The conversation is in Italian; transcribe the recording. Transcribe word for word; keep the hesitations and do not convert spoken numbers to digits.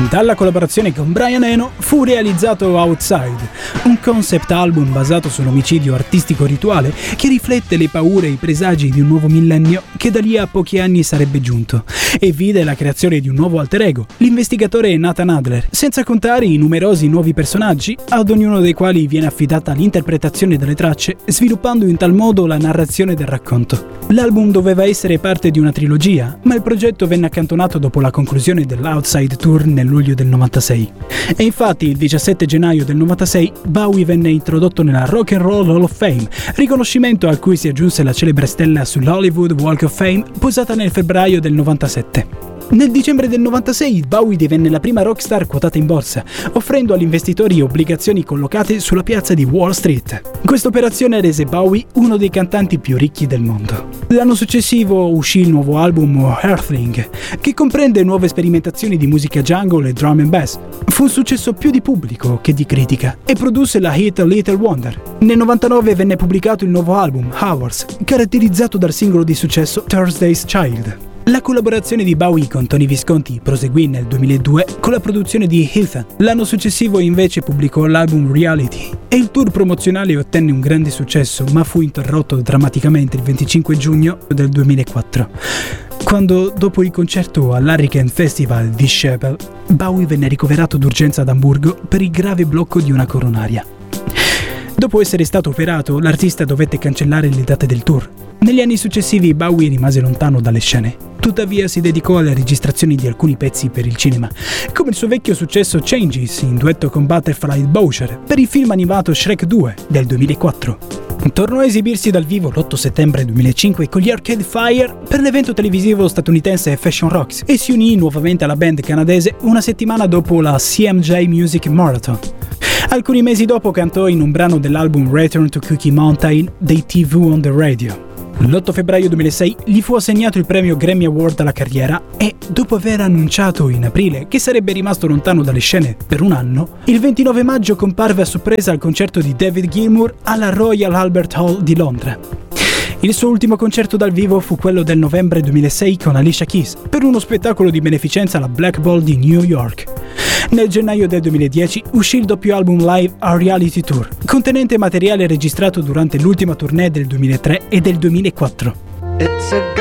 Dalla collaborazione con Brian Eno fu realizzato Outside, un concept album basato sull'omicidio artistico rituale che riflette le paure e i presagi di un nuovo millennio che da lì a pochi anni sarebbe giunto, e vide la creazione di un nuovo alter ego, l'investigatore Nathan Adler, senza contare i numerosi nuovi personaggi, ad ognuno dei quali viene affidata l'interpretazione delle tracce, sviluppando in tal modo la narrazione del racconto. L'album doveva essere parte di una trilogia, ma il progetto venne accantonato dopo la conclusione dell'Outside Tour nel luglio del novantasei. E infatti il diciassette gennaio del novantasei Bowie venne introdotto nella Rock and Roll Hall of Fame, riconoscimento a cui si aggiunse la celebre stella sull'Hollywood Walk of Fame posata nel febbraio del novantasette. Nel dicembre del novantasei Bowie divenne la prima rockstar quotata in borsa, offrendo agli investitori obbligazioni collocate sulla piazza di Wall Street. Questa operazione rese Bowie uno dei cantanti più ricchi del mondo. L'anno successivo uscì il nuovo album Earthling, che comprende nuove sperimentazioni di musica jungle e drum and bass. Fu un successo più di pubblico che di critica e produsse la hit Little Wonder. Nel novantanove venne pubblicato il nuovo album Hours, caratterizzato dal singolo di successo Thursday's Child. La collaborazione di Bowie con Tony Visconti proseguì nel duemiladue con la produzione di Ethan. L'anno successivo invece pubblicò l'album Reality e il tour promozionale ottenne un grande successo, ma fu interrotto drammaticamente il venticinque giugno del duemilaquattro, quando dopo il concerto all'Hurricane Festival di Schaepel, Bowie venne ricoverato d'urgenza ad Amburgo per il grave blocco di una coronaria. Dopo essere stato operato, l'artista dovette cancellare le date del tour. Negli anni successivi Bowie rimase lontano dalle scene. Tuttavia si dedicò alle registrazioni di alcuni pezzi per il cinema, come il suo vecchio successo Changes in duetto con Butterfly Boucher per il film animato Shrek due del duemilaquattro. Tornò a esibirsi dal vivo l'otto settembre duemilacinque con gli Arcade Fire per l'evento televisivo statunitense Fashion Rocks e si unì nuovamente alla band canadese una settimana dopo la C M J Music Marathon. Alcuni mesi dopo cantò in un brano dell'album Return to Cookie Mountain dei T V on the Radio. L'otto febbraio duemilasei gli fu assegnato il premio Grammy Award alla carriera e, dopo aver annunciato in aprile che sarebbe rimasto lontano dalle scene per un anno, il ventinove maggio comparve a sorpresa al concerto di David Gilmour alla Royal Albert Hall di Londra. Il suo ultimo concerto dal vivo fu quello del novembre duemilasei con Alicia Keys per uno spettacolo di beneficenza alla Black Ball di New York. Nel gennaio del duemiladieci uscì il doppio album live A Reality Tour, contenente materiale registrato durante l'ultima tournée del duemilatré e del duemilaquattro.